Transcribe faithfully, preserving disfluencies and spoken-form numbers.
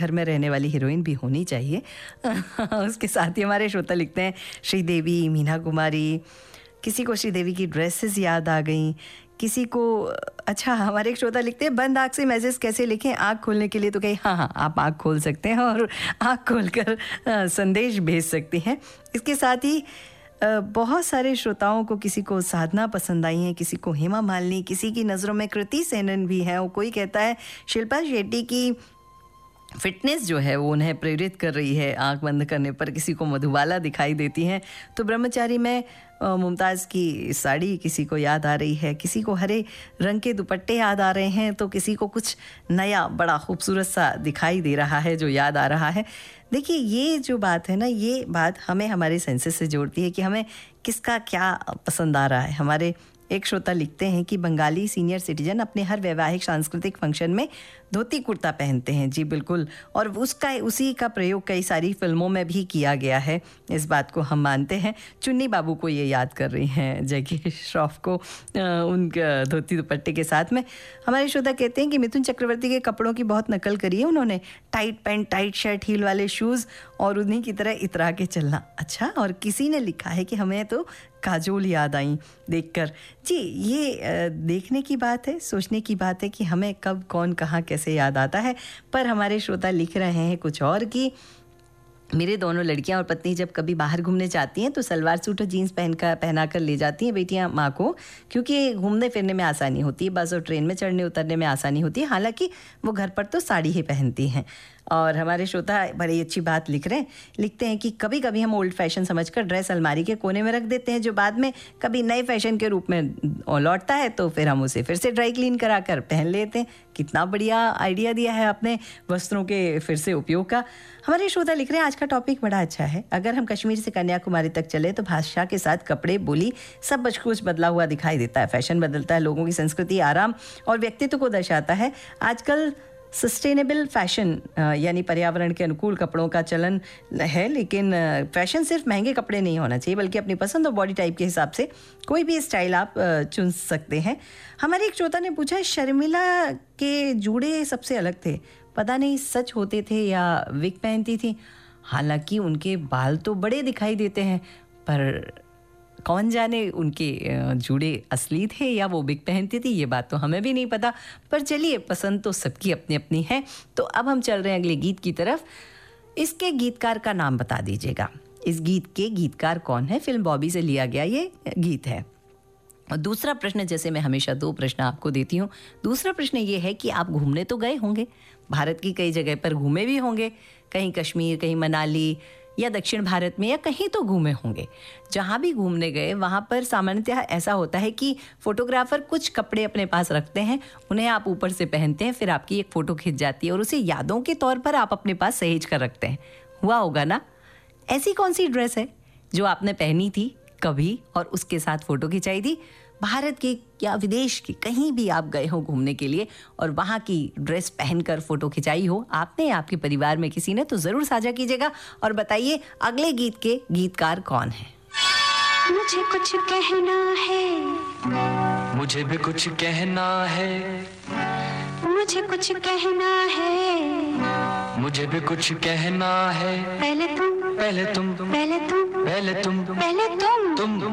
घर में रहने वाली हीरोइन भी होनी चाहिए। उसके साथ ही हमारे श्रोता लिखते हैं श्रीदेवी, मीना कुमारी, किसी को श्रीदेवी की ड्रेसेस याद आ गई, किसी को अच्छा हमारे एक श्रोता लिखते हैं बंद आँख से मैसेज कैसे लिखें, आँख खोलने के लिए तो कहीं हाँ हाँ आप आँख खोल सकते हैं और आँख खोलकर संदेश भेज सकते हैं। इसके साथ ही बहुत सारे श्रोताओं को, किसी को साधना पसंद आई है, किसी को हेमा मालिनी, किसी की नज़रों में कृति सेनन भी है, और कोई कहता है शिल्पा शेट्टी की फिटनेस जो है वो उन्हें प्रेरित कर रही है आंख बंद करने पर, किसी को मधुबाला दिखाई देती हैं तो ब्रह्मचारी में मुमताज़ की साड़ी किसी को याद आ रही है, किसी को हरे रंग के दुपट्टे याद आ रहे हैं, तो किसी को कुछ नया बड़ा खूबसूरत सा दिखाई दे रहा है जो याद आ रहा है। देखिए ये जो बात है ना, ये बात हमें हमारे सेंसेस से जोड़ती है कि हमें किसका क्या पसंद आ रहा है। हमारे एक श्रोता लिखते हैं कि बंगाली सीनियर सिटीजन अपने हर वैवाहिक सांस्कृतिक फंक्शन में धोती कुर्ता पहनते हैं। जी बिल्कुल, और उसका उसी का प्रयोग कई सारी फिल्मों में भी किया गया है, इस बात को हम मानते हैं। चुन्नी बाबू को ये याद कर रही हैं जैकी श्रॉफ को उन धोती दुपट्टे के साथ में। हमारे श्रोता कहते हैं कि मिथुन चक्रवर्ती के कपड़ों की बहुत नकल करी है उन्होंने, tight pant, tight shirt, heal वाले शूज़ और उन्हीं की तरह इतरा के चलना। अच्छा, और किसी ने लिखा है कि हमें तो काजोल याद आई देखकर। जी ये देखने की बात है, सोचने की बात है कि हमें कब कौन कहाँ कैसे याद आता है। पर हमारे श्रोता लिख रहे हैं कुछ और कि मेरे दोनों लड़कियां और पत्नी जब कभी बाहर घूमने जाती हैं तो सलवार सूट और जीन्स पहन कर पहना कर ले जाती हैं बेटियां माँ को, क्योंकि घूमने फिरने में आसानी होती है, बस और ट्रेन में चढ़ने उतरने में आसानी होती है। हालांकि वो घर पर तो साड़ी ही पहनती हैं। और हमारे श्रोता बड़ी अच्छी बात लिख रहे हैं, लिखते हैं कि कभी कभी हम ओल्ड फैशन समझकर ड्रेस अलमारी के कोने में रख देते हैं, जो बाद में कभी नए फैशन के रूप में लौटता है तो फिर हम उसे फिर से ड्राई क्लीन करा कर पहन लेते हैं। कितना बढ़िया आइडिया दिया है आपने वस्त्रों के फिर से उपयोग का। हमारे श्रोता लिख रहे हैं आज का टॉपिक बड़ा अच्छा है। अगर हम कश्मीर से कन्याकुमारी तक चले तो भाषा के साथ कपड़े, बोली सब कुछ बदला हुआ दिखाई देता है। फैशन बदलता है, लोगों की संस्कृति, आराम और व्यक्तित्व को दर्शाता है। आजकल सस्टेनेबल फैशन यानी पर्यावरण के अनुकूल कपड़ों का चलन है, लेकिन फैशन सिर्फ महंगे कपड़े नहीं होना चाहिए, बल्कि अपनी पसंद और बॉडी टाइप के हिसाब से कोई भी स्टाइल आप चुन सकते हैं। हमारे एक श्रोता ने पूछा शर्मिला के जूड़े सबसे अलग थे, पता नहीं सच होते थे या विग पहनती थी। हालांकि उनके बाल तो बड़े दिखाई देते हैं, पर कौन जाने उनके जूड़े असली थे या वो बिग पहनती थी, ये बात तो हमें भी नहीं पता। पर चलिए, पसंद तो सबकी अपनी अपनी है। तो अब हम चल रहे हैं अगले गीत की तरफ। इसके गीतकार का नाम बता दीजिएगा। इस गीत के गीतकार कौन है? फिल्म बॉबी से लिया गया ये गीत है। और दूसरा प्रश्न, जैसे मैं हमेशा दो प्रश्न आपको देती हूँ, दूसरा प्रश्न ये है कि आप घूमने तो गए होंगे, भारत की कई जगह पर घूमे भी होंगे, कहीं कश्मीर, कहीं मनाली या दक्षिण भारत में, या कहीं तो घूमे होंगे। जहाँ भी घूमने गए वहाँ पर सामान्यतः ऐसा होता है कि फोटोग्राफर कुछ कपड़े अपने पास रखते हैं, उन्हें आप ऊपर से पहनते हैं, फिर आपकी एक फ़ोटो खिंच जाती है और उसे यादों के तौर पर आप अपने पास सहेज कर रखते हैं। हुआ होगा ना? ऐसी कौन सी ड्रेस है जो आपने पहनी थी कभी और उसके साथ फ़ोटो खिंचाई थी? भारत के या विदेश के कहीं भी आप गए हो घूमने के लिए और वहाँ की ड्रेस पहनकर फोटो खिंचाई हो आपने या आपके परिवार में किसी ने, तो ज़रूर साझा कीजिएगा और बताइए अगले गीत के गीतकार कौन है। मुझे कुछ कहना है, मुझे भी कुछ कहना है, मुझे कुछ कहना है, मुझे भी कुछ कहना है। पहले तुम, पहले तुम, पहले तुम, पहले तुम, पहले तुम, तुम